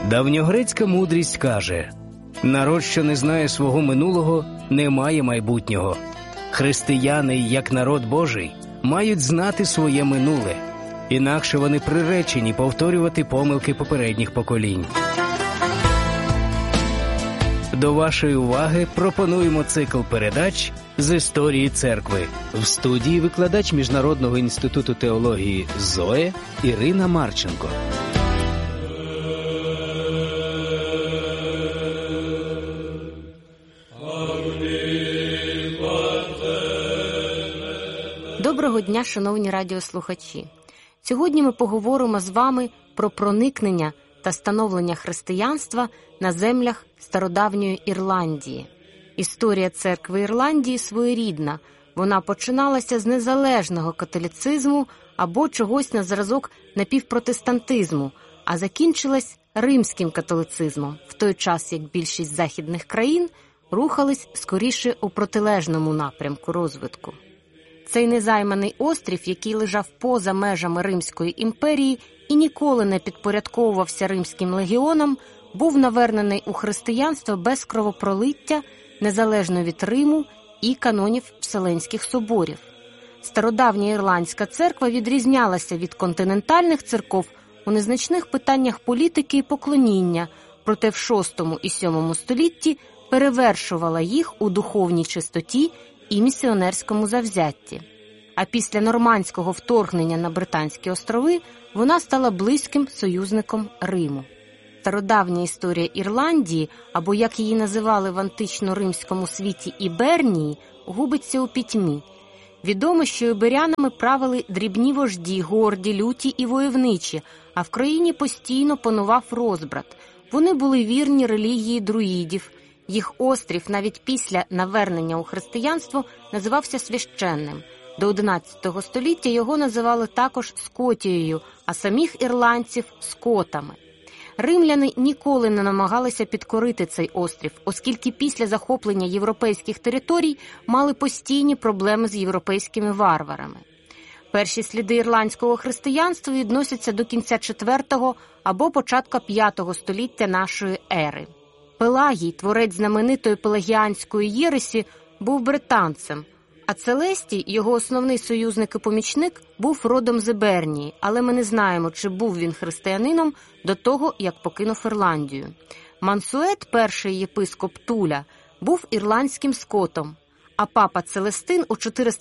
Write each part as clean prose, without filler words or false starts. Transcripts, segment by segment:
Давньогрецька мудрість каже: народ, що не знає свого минулого, не має майбутнього. Християни, як народ Божий, мають знати своє минуле, інакше вони приречені повторювати помилки попередніх поколінь. До вашої уваги пропонуємо цикл передач з історії церкви. В студії викладач Міжнародного інституту теології ЗОЕ Ірина Марченко. Доброго дня, шановні радіослухачі! Сьогодні ми поговоримо з вами про проникнення та становлення християнства на землях стародавньої Ірландії. Історія церкви Ірландії своєрідна. Вона починалася з незалежного католицизму або чогось на зразок напівпротестантизму, а закінчилась римським католицизмом, в той час як більшість західних країн рухались скоріше у протилежному напрямку розвитку. Цей незайманий острів, який лежав поза межами Римської імперії і ніколи не підпорядковувався римським легіонам, був навернений у християнство без кровопролиття, незалежно від Риму і канонів Вселенських соборів. Стародавня Ірландська церква відрізнялася від континентальних церков у незначних питаннях політики і поклоніння, проте в VI і VII столітті перевершувала їх у духовній чистоті і місіонерському завзятті. А після нормандського вторгнення на Британські острови вона стала близьким союзником Риму. Стародавня історія Ірландії, або як її називали в антично-римському світі Ібернії, губиться у пітьмі. Відомо, що іберянами правили дрібні вожді, горді, люті і войовничі, а в країні постійно панував розбрат. Вони були вірні релігії друїдів. Їх острів навіть після навернення у християнство називався священним. До XI століття його називали також Скотією, а самих ірландців – скотами. Римляни ніколи не намагалися підкорити цей острів, оскільки після захоплення європейських територій мали постійні проблеми з європейськими варварами. Перші сліди ірландського християнства відносяться до кінця IV або початку V століття нашої ери. Пелагій, творець знаменитої пелагіанської єресі, був британцем, а Целестій, його основний союзник і помічник, був родом з Ібернії, але ми не знаємо, чи був він християнином до того, як покинув Ірландію. Мансует, перший єпископ Туля, був ірландським скотом, а папа Целестин у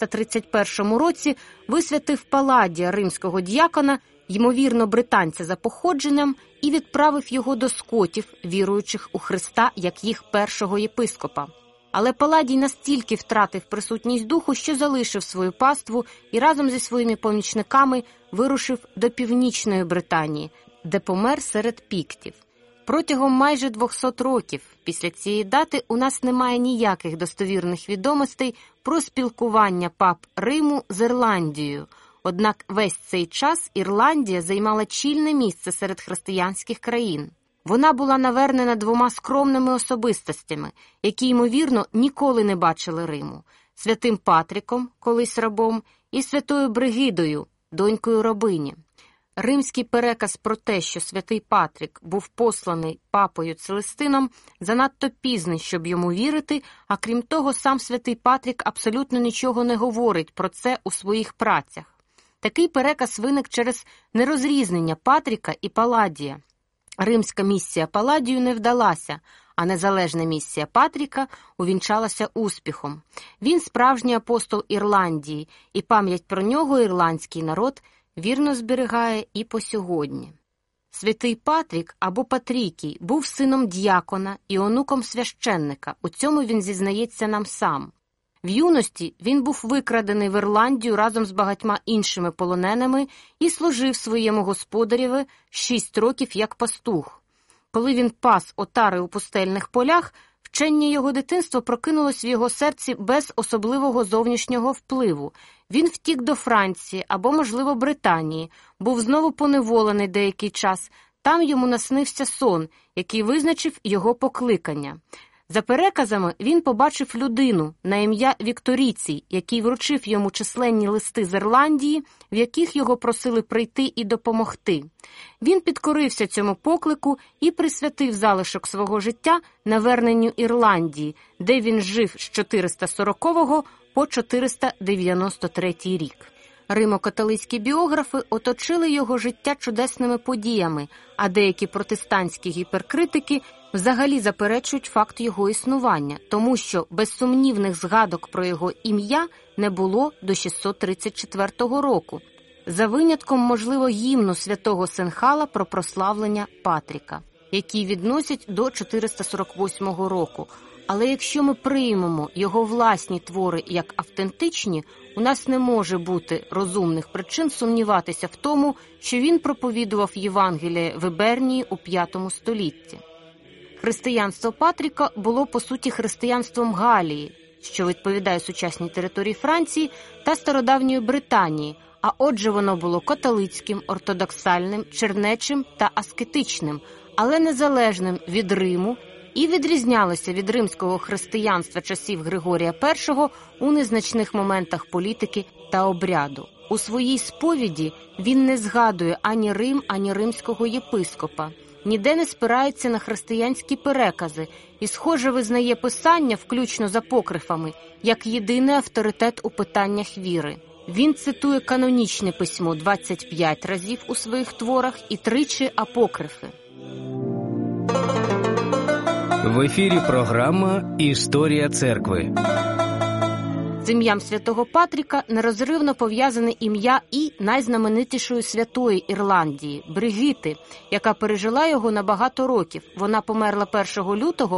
431 році висвятив Паладія, римського діякона, ймовірно британця за походженням, і відправив його до скотів, віруючих у Христа, як їх першого єпископа. Але Паладій настільки втратив присутність духу, що залишив свою паству і разом зі своїми помічниками вирушив до Північної Британії, де помер серед піктів. Протягом майже 200 років після цієї дати у нас немає ніяких достовірних відомостей про спілкування пап Риму з Ірландією. Однак весь цей час Ірландія займала чільне місце серед християнських країн. Вона була навернена двома скромними особистостями, які, ймовірно, ніколи не бачили Риму – святим Патріком, колись рабом, і святою Бригидою, донькою рабині. Римський переказ про те, що святий Патрік був посланий папою Целестином, занадто пізний, щоб йому вірити, а крім того, сам святий Патрік абсолютно нічого не говорить про це у своїх працях. Такий переказ виник через нерозрізнення Патріка і Паладія. Римська місія Паладію не вдалася, а незалежна місія Патріка увінчалася успіхом. Він справжній апостол Ірландії, і пам'ять про нього ірландський народ вірно зберігає і по сьогодні. Святий Патрік або Патрікій був сином діякона і онуком священника, у цьому він зізнається нам сам. В юності він був викрадений в Ірландію разом з багатьма іншими полоненими і служив своєму господареві 6 років як пастух. Коли він пас отари у пустельних полях, вчення його дитинства прокинулось в його серці без особливого зовнішнього впливу. Він втік до Франції або, можливо, Британії, був знову поневолений деякий час. Там йому наснився сон, який визначив його покликання. За переказами, він побачив людину на ім'я Вікторійцій, який вручив йому численні листи з Ірландії, в яких його просили прийти і допомогти. Він підкорився цьому поклику і присвятив залишок свого життя наверненню Ірландії, де він жив з 440 по 493 рік. Римо-католицькі біографи оточили його життя чудесними подіями, а деякі протестантські гіперкритики взагалі заперечують факт його існування, тому що безсумнівних згадок про його ім'я не було до 634 року, за винятком, можливо, гімну святого Сенхала про прославлення Патріка, який відносять до 448 року. Але якщо ми приймемо його власні твори як автентичні, у нас не може бути розумних причин сумніватися в тому, що він проповідував Євангеліє в Ібернії у V столітті. Християнство Патріка було, по суті, християнством Галії, що відповідає сучасній території Франції та стародавньої Британії, а отже воно було католицьким, ортодоксальним, чернечим та аскетичним, але незалежним від Риму, і відрізнялося від римського християнства часів Григорія І у незначних моментах політики та обряду. У своїй сповіді він не згадує ані Рим, ані римського єпископа, ніде не спирається на християнські перекази і, схоже, визнає Писання, включно з апокрифами, як єдиний авторитет у питаннях віри. Він цитує канонічне письмо 25 разів у своїх творах і 3 апокрифи. В ефірі програма «Історія церкви». З ім'ям святого Патріка нерозривно пов'язане ім'я і найзнаменитішої святої Ірландії – Бригити, яка пережила його на багато років. Вона померла 1 лютого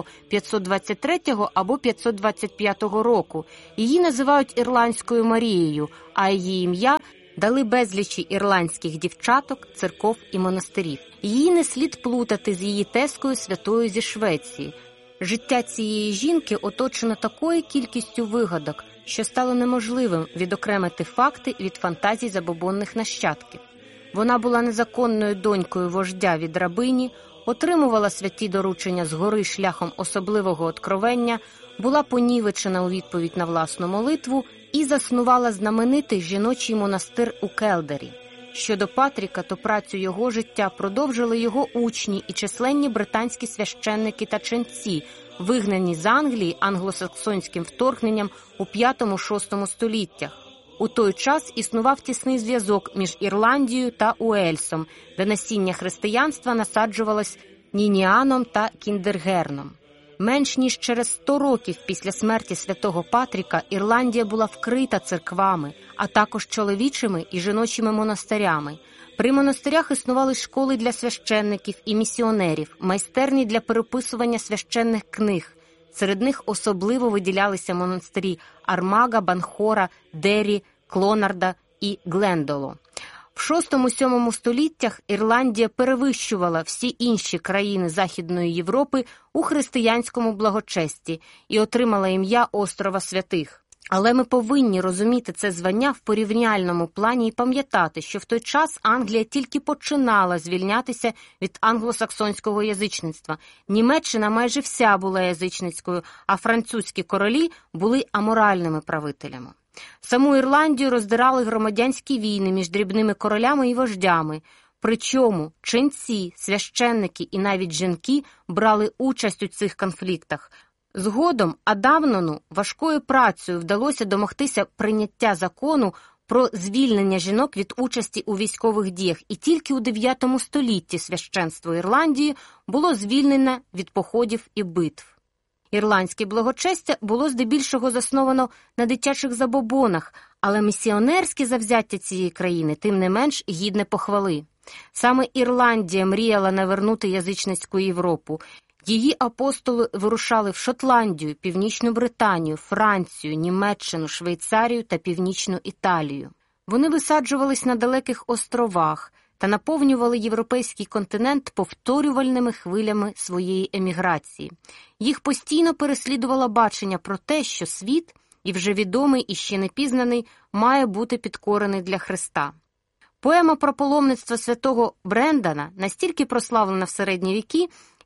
523 або 525 року. Її називають Ірландською Марією, а її ім'я дали безлічі ірландських дівчаток, церков і монастирів. Її не слід плутати з її тезкою святою зі Швеції. Життя цієї жінки оточено такою кількістю вигадок, що стало неможливим відокремити факти від фантазій забобонних нащадків. Вона була незаконною донькою вождя від рабині, отримувала святі доручення згори шляхом особливого откровення, була понівечена у відповідь на власну молитву і заснувала знаменитий жіночий монастир у Келдері. Щодо Патріка, то працю його життя продовжили його учні і численні британські священники та ченці, вигнані з Англії англосаксонським вторгненням у V-VI століттях. У той час існував тісний зв'язок між Ірландією та Уельсом, де насіння християнства насаджувалось Нініаном та Кіндергерном. Менш ніж через 100 років після смерті святого Патріка Ірландія була вкрита церквами, а також чоловічими і жіночими монастирями. При монастирях існували школи для священників і місіонерів, майстерні для переписування священних книг. Серед них особливо виділялися монастирі Армага, Банхора, Дері, Клонарда і Глендоло. В VI-VII століттях Ірландія перевищувала всі інші країни Західної Європи у християнському благочесті і отримала ім'я Острова Святих. Але ми повинні розуміти це звання в порівняльному плані і пам'ятати, що в той час Англія тільки починала звільнятися від англосаксонського язичництва. Німеччина майже вся була язичницькою, а французькі королі були аморальними правителями. Саму Ірландію роздирали громадянські війни між дрібними королями і вождями. Причому ченці, священники і навіть жінки брали участь у цих конфліктах. Згодом Адамнону важкою працею вдалося домогтися прийняття закону про звільнення жінок від участі у військових діях, і тільки у IX столітті священство Ірландії було звільнене від походів і битв. Ірландське благочестя було здебільшого засновано на дитячих забобонах, але місіонерське завзяття цієї країни тим не менш гідне похвали. Саме Ірландія мріяла навернути язичницьку Європу. Її апостоли вирушали в Шотландію, Північну Британію, Францію, Німеччину, Швейцарію та Північну Італію. Вони висаджувались на далеких островах та наповнювали європейський континент повторювальними хвилями своєї еміграції. Їх постійно переслідувало бачення про те, що світ, і вже відомий, і ще не пізнаний, має бути підкорений для Христа. Поема про паломництво святого Брендана настільки прославлена в середні віки,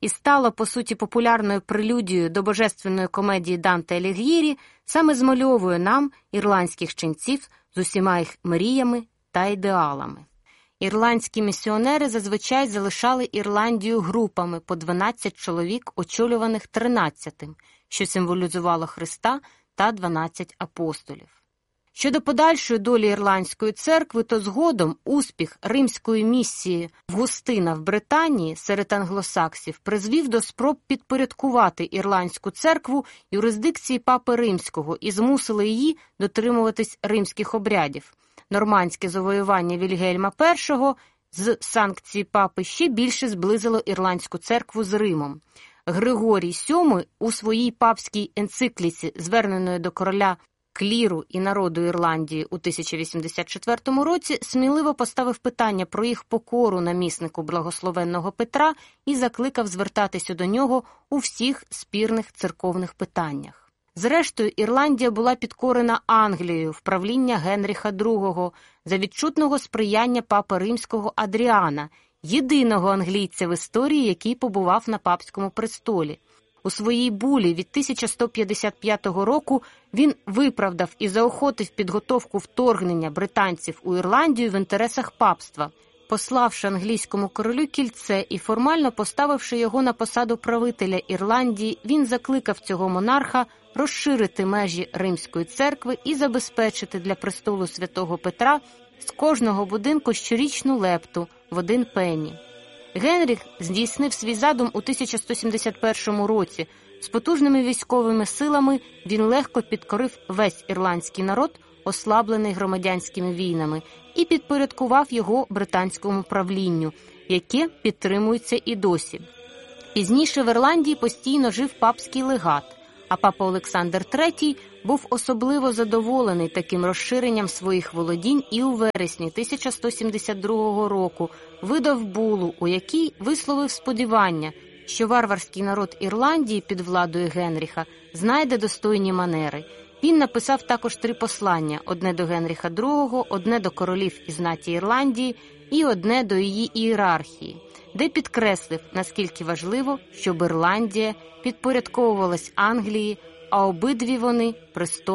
і стало, по суті, популярною прелюдією до божественної комедії Данте Аліг'єрі, саме змальовує нам ірландських ченців з усіма їх мріями та ідеалами. Ірландські місіонери зазвичай залишали Ірландію групами по 12 чоловік, очолюваних 13-тим, що символізувало Христа та 12 апостолів. Щодо подальшої долі Ірландської церкви, то згодом успіх римської місії Августина в Британії серед англосаксів призвів до спроб підпорядкувати Ірландську церкву юрисдикції Папи Римського і змусили її дотримуватись римських обрядів. Нормандське завоювання Вільгельма І з санкції папи ще більше зблизило Ірландську церкву з Римом. Григорій VII у своїй папській енцикліці, зверненої до короля кліру і народу Ірландії у 1084 році, сміливо поставив питання про їх покору наміснику благословенного Петра і закликав звертатися до нього у всіх спірних церковних питаннях. Зрештою, Ірландія була підкорена Англією в правління Генріха II за відчутного сприяння папи римського Адріана, єдиного англійця в історії, який побував на папському престолі. У своїй булі від 1155 року він виправдав і заохотив підготовку вторгнення британців у Ірландію в інтересах папства, пославши англійському королю кільце і формально поставивши його на посаду правителя Ірландії, він закликав цього монарха розширити межі Римської церкви і забезпечити для престолу святого Петра з кожного будинку щорічну лепту в 1 пенні. Генріх здійснив свій задум у 1171 році. З потужними військовими силами він легко підкорив весь ірландський народ, ослаблений громадянськими війнами, і підпорядкував його британському правлінню, яке підтримується і досі. Пізніше в Ірландії постійно жив папський легат, а папа Олександр III був особливо задоволений таким розширенням своїх володінь і у вересні 1172 року видав булу, у якій висловив сподівання, що варварський народ Ірландії під владою Генріха знайде достойні манери. Він написав також 3 послання – одне до Генріха II, одне до королів і знаті Ірландії і одне до її ієрархії, де підкреслив, наскільки важливо, щоб Ірландія підпорядковувалась Англії, а обидві вони – престолу